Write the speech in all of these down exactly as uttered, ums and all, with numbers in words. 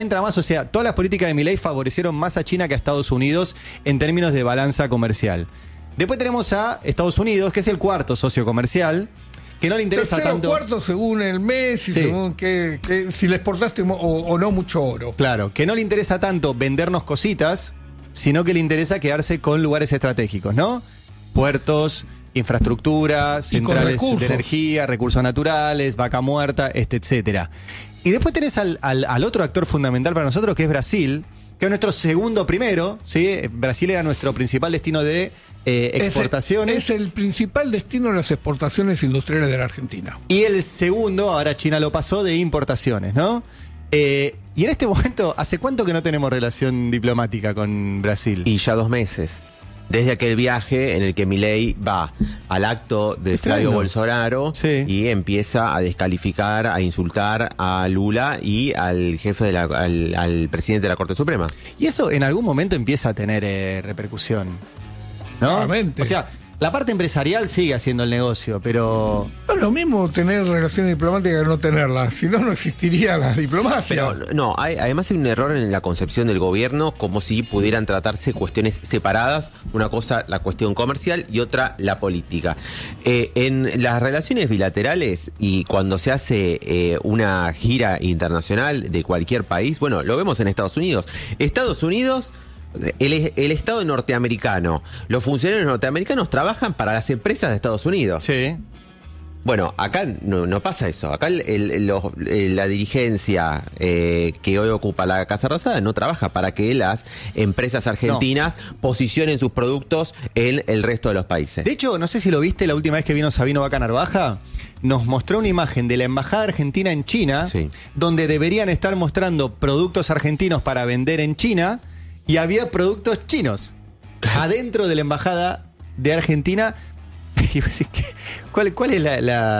entra más, o sea, todas las políticas de Milei favorecieron más a China que a Estados Unidos en términos de balanza comercial. Después tenemos a Estados Unidos, que es el cuarto socio comercial, que no le interesa Tercero, tanto. cuarto según el mes y Sí. según que, que si le exportaste o, o no mucho oro. Claro, que no le interesa tanto vendernos cositas, sino que le interesa quedarse con lugares estratégicos, ¿no? Puertos, infraestructura, centrales de energía, recursos naturales, vaca muerta, este, etcétera. Y después tenés al, al, al otro actor fundamental para nosotros, que es Brasil, que es nuestro segundo primero, ¿sí? Brasil era nuestro principal destino de eh, exportaciones. Es el, es el principal destino de las exportaciones industriales de la Argentina. Y el segundo, ahora China lo pasó, de importaciones, ¿no? Eh, y en este momento, ¿hace cuánto que no tenemos relación diplomática con Brasil? Y ya dos meses. Desde aquel viaje en el que Milei va al acto de Flavio Bolsonaro sí. y empieza a descalificar, a insultar a Lula y al jefe de la, al, al presidente de la Corte Suprema. Y eso en algún momento empieza a tener eh, repercusión, ¿no? Claramente. O sea, la parte empresarial sigue haciendo el negocio, pero... No es lo mismo tener relaciones diplomáticas que no tenerlas, si no, no existiría la diplomacia. Pero no, hay, además hay un error en la concepción del gobierno, como si pudieran tratarse cuestiones separadas, una cosa la cuestión comercial y otra la política. Eh, en las relaciones bilaterales y cuando se hace eh, una gira internacional de cualquier país, bueno, lo vemos en Estados Unidos. Estados Unidos... El, el Estado norteamericano, los funcionarios norteamericanos trabajan para las empresas de Estados Unidos. Sí. Bueno, acá no, no pasa eso. Acá el, el, los, el, la dirigencia eh, que hoy ocupa la Casa Rosada no trabaja para que las empresas argentinas no. posicionen sus productos en el resto de los países. De hecho, no sé si lo viste la última vez que vino Sabino Vaca Narvaja, nos mostró una imagen de la Embajada Argentina en China, sí. donde deberían estar mostrando productos argentinos para vender en China, y había productos chinos adentro de la Embajada de Argentina. Y vos decís, ¿cuál, ¿Cuál es la...?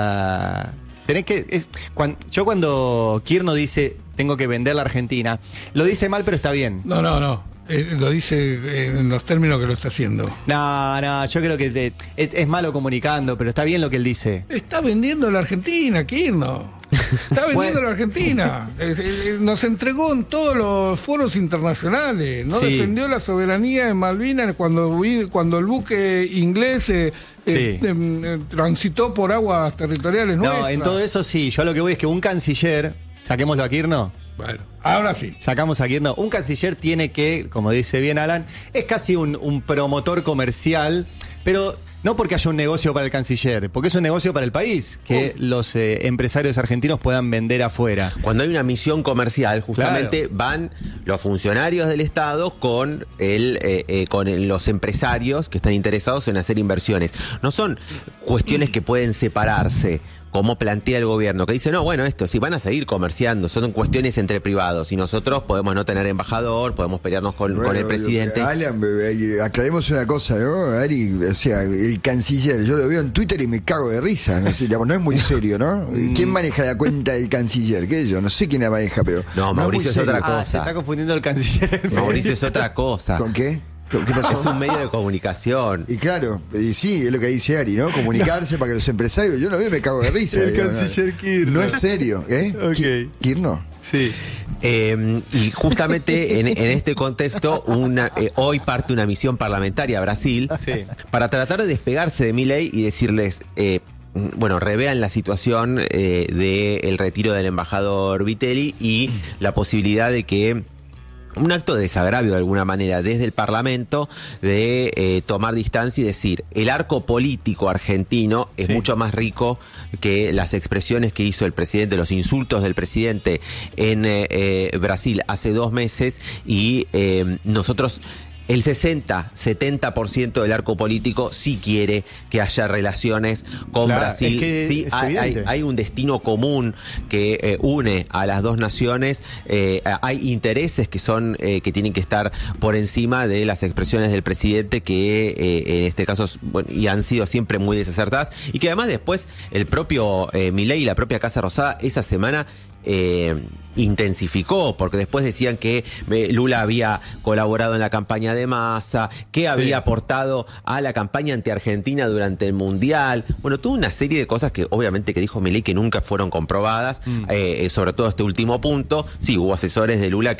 la... Tenés que... Es, cuando, yo cuando Kirchner dice tengo que vender la Argentina, lo dice mal, pero está bien. No, no, no. Eh, lo dice en los términos que lo está haciendo. No, no, yo creo que te, es, es malo comunicando, pero está bien lo que él dice. Está vendiendo la Argentina, Kirchner. Está vendiendo bueno. la Argentina. Nos entregó en todos los foros internacionales. No sí. defendió la soberanía de Malvinas cuando, cuando el buque inglés eh, sí. eh, eh, transitó por aguas territoriales no, nuestras. No, en todo eso sí. Yo a lo que voy es que un canciller, saquémoslo a Kirchner. Bueno, ahora sí. Sacamos a Kirchner. Un canciller tiene que, como dice bien Alan, es casi un, un promotor comercial, pero no porque haya un negocio para el canciller, porque es un negocio para el país, que oh. los eh, empresarios argentinos puedan vender afuera. Cuando hay una misión comercial, justamente claro. van los funcionarios del Estado con, el, eh, eh, con el, los empresarios que están interesados en hacer inversiones. No son cuestiones que pueden separarse, como plantea el gobierno, que dice, no, bueno, esto, si van a seguir comerciando, son cuestiones entre privados, y nosotros podemos no tener embajador, podemos pelearnos con, bueno, con el presidente. Alan, aclaremos una cosa, ¿no? Ari, o sea, el canciller, yo lo veo en Twitter y me cago de risa, no sé, digamos, no es muy serio, ¿no? ¿Quién maneja la cuenta del canciller? ¿Qué es yo? No sé quién la maneja, pero... No, Mauricio es, es otra cosa. Ah, se está confundiendo el canciller. Mauricio es otra cosa. ¿Con qué? ¿Qué pasó? Es un medio de comunicación. Y claro, y sí, es lo que dice Ari, ¿no? Comunicarse no. para que los empresarios... Yo lo veo y me cago de risa. El digo, canciller no, Kirchner. No es serio, ¿eh? Okay. ¿Kirchner? Sí. Eh, y justamente en, en este contexto, una, eh, hoy parte una misión parlamentaria a Brasil sí. para tratar de despegarse de Milei y decirles... Eh, bueno, revean la situación eh, del retiro del embajador Vitelli y la posibilidad de que un acto de desagravio de alguna manera desde el Parlamento de eh, tomar distancia y decir, el arco político argentino es sí. mucho más rico que las expresiones que hizo el presidente, los insultos del presidente en eh, eh, Brasil hace dos meses y eh, nosotros... El sesenta, setenta por ciento del arco político sí quiere que haya relaciones con claro, Brasil. Es que sí, hay, hay, hay un destino común que eh, une a las dos naciones. Eh, hay intereses que son eh, que tienen que estar por encima de las expresiones del presidente que eh, en este caso bueno, y han sido siempre muy desacertadas y que además después el propio eh, Milei y la propia Casa Rosada esa semana eh, intensificó, porque después decían que Lula había colaborado en la campaña de Massa, que sí. había aportado a la campaña anti-Argentina durante el Mundial. Bueno, tuvo una serie de cosas que obviamente que dijo Milei que nunca fueron comprobadas, mm. eh, sobre todo este último punto. Sí, hubo asesores de Lula que